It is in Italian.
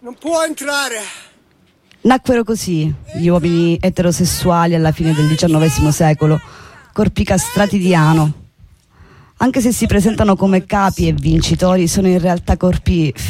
Non può entrare. Nacquero così gli uomini eterosessuali alla fine del XIX secolo, corpi castrati di ano. Anche se si presentano come capi e vincitori, sono in realtà corpi